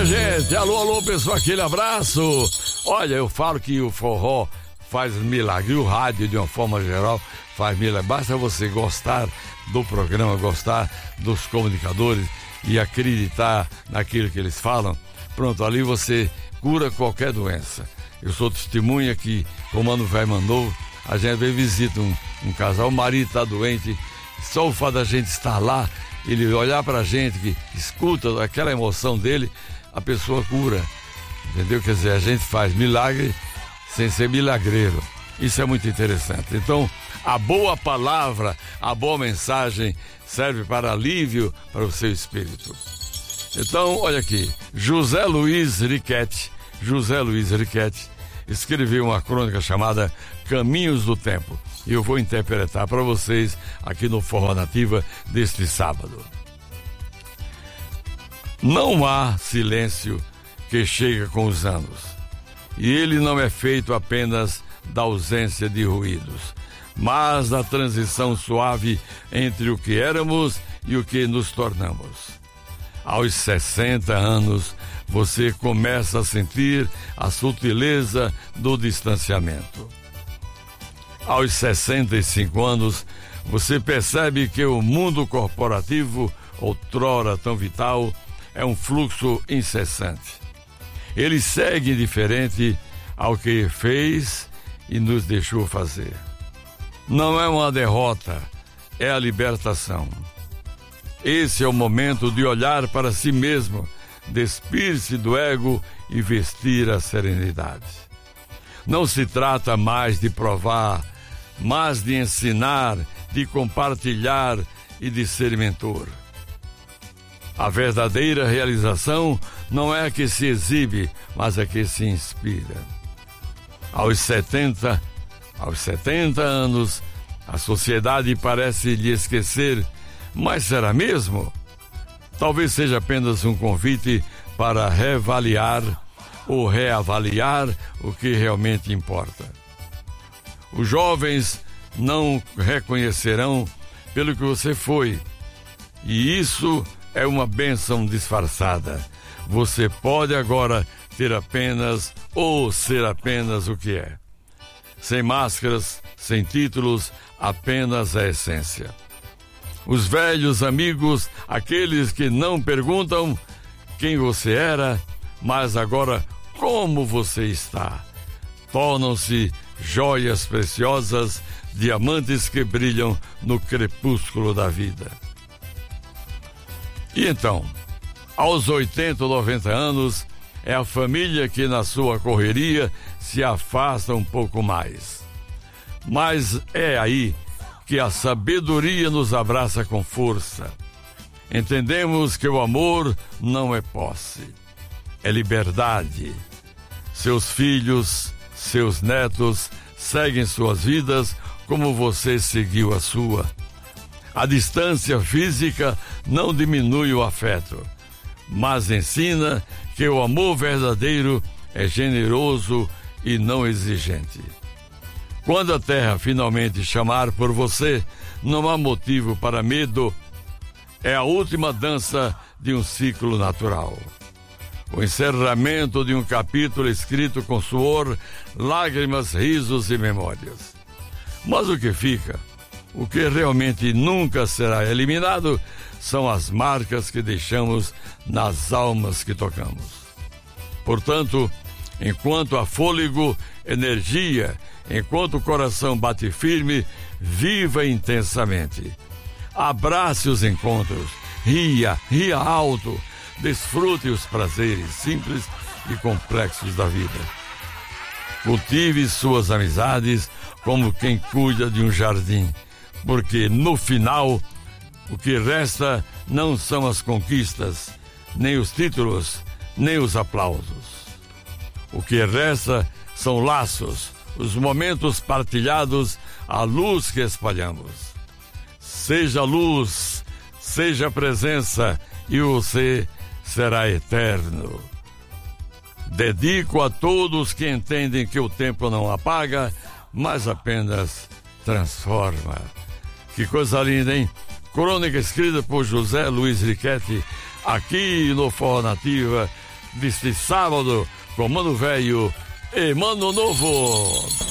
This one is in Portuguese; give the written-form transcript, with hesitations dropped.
minha gente. Alô, alô, pessoal, aquele abraço. Olha, eu falo que o forró faz milagre, o rádio, de uma forma geral, faz milagre. Basta você gostar do programa, gostar dos comunicadores e acreditar naquilo que eles falam. Pronto, ali você cura qualquer doença. Eu sou testemunha que, como o Mano Velho mandou, a gente veio visita um casal, o marido está doente, só o fato da gente estar lá, ele olhar pra gente, que escuta aquela emoção dele, a pessoa cura, entendeu? Quer dizer, a gente faz milagre sem ser milagreiro. Isso é muito interessante. Então, a boa palavra, a boa mensagem serve para alívio para o seu espírito. Então, olha aqui, José Luiz Riquetti escreveu uma crônica chamada Caminhos do Tempo. E eu vou interpretar para vocês aqui no Forró Nativa deste sábado. Não há silêncio que chega com os anos. E ele não é feito apenas da ausência de ruídos, mas da transição suave entre o que éramos e o que nos tornamos. Aos 60 anos, você começa a sentir a sutileza do distanciamento. Aos 65 anos, você percebe que o mundo corporativo, outrora tão vital, é um fluxo incessante. Ele segue indiferente ao que fez e nos deixou fazer. Não é uma derrota, é a libertação. Esse é o momento de olhar para si mesmo, despir-se do ego e vestir a serenidade. Não se trata mais de provar, mas de ensinar, de compartilhar e de ser mentor. A verdadeira realização não é a que se exibe, mas a que se inspira. Aos 70 anos, a sociedade parece lhe esquecer, mas será mesmo? Talvez seja apenas um convite para reavaliar ou reavaliar o que realmente importa. Os jovens não reconhecerão pelo que você foi, e isso é uma bênção disfarçada. Você pode agora ter apenas ou ser apenas o que é. Sem máscaras, sem títulos, apenas a essência. Os velhos amigos, aqueles que não perguntam quem você era, mas agora como você está, tornam-se joias preciosas, diamantes que brilham no crepúsculo da vida. E então, aos 80 ou 90 anos, é a família que na sua correria se afasta um pouco mais. Mas é aí que a sabedoria nos abraça com força. Entendemos que o amor não é posse, é liberdade. Seus filhos, seus netos seguem suas vidas como você seguiu a sua. A distância física não diminui o afeto, mas ensina que o amor verdadeiro é generoso e não exigente. Quando a terra finalmente chamar por você, não há motivo para medo. É a última dança de um ciclo natural. O encerramento de um capítulo escrito com suor, lágrimas, risos e memórias. Mas o que fica, o que realmente nunca será eliminado, são as marcas que deixamos nas almas que tocamos. Portanto, enquanto há fôlego, energia, enquanto o coração bate firme, viva intensamente. Abrace os encontros, ria alto, desfrute os prazeres simples e complexos da vida. Cultive suas amizades como quem cuida de um jardim, porque no final, o que resta não são as conquistas, nem os títulos, nem os aplausos. O que resta são laços, os momentos partilhados, a luz que espalhamos. Seja luz, seja presença, e você será eterno. Dedico a todos que entendem que o tempo não apaga, mas apenas transforma. Que coisa linda, hein? Crônica escrita por José Luiz Riquetti, aqui no Forró Nativa, deste sábado com Mano Velho e Mano Novo.